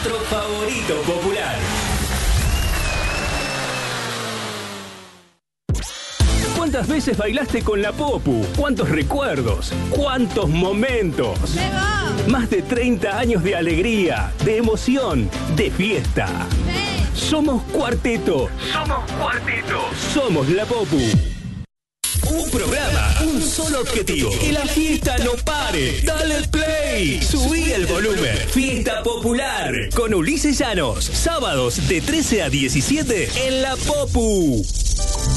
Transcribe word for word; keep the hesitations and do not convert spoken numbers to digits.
nuestro favorito popular. ¿Cuántas veces bailaste con la Popu? ¿Cuántos recuerdos? ¿Cuántos momentos? Más de treinta años de alegría, de emoción, de fiesta. Somos Cuarteto. Somos Cuarteto. Somos la Popu. Un programa, un solo objetivo. Que la fiesta no pare. Dale play. Subí el volumen. Fiesta popular. Con Ulises Llanos. Sábados de trece a diecisiete en la Popu.